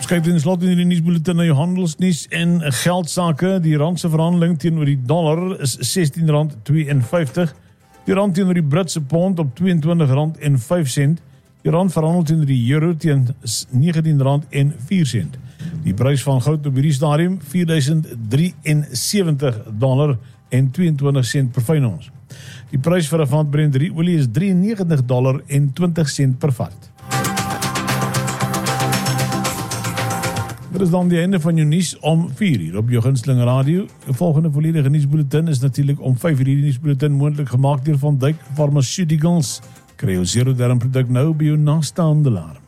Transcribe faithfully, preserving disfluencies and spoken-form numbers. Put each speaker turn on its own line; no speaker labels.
Ons kyk in slot in die nuusbulletin na jou handelsnuus en geldsake. Die randse verhandeling teenoor die dollar is sestien rand tweeënvyftig. Die rand teenoor die Britse pond op tweeëntwintig rand en vyf sent. Die rand verhandel teenoor die euro teen negentien rand en vier sent. Die prys van goud op hierdie stadium vier duisend drieënsewentig dollar en tweeëntwintig sent per fyn ons. Die prys vir 'n vat Brent olie is drieënnegentig dollar en twintig sent per vat. Dit is dan die einde van jou nuus om vier uur op jou gunsteling radio. Die volgende volledige nuusbulletin is natuurlik om vyf uur. Die nuusbulletin moontlik gemaak deur Van Dyk Pharmaceuticals. Kry jou zero derm produk nou by jou naaste handelaar.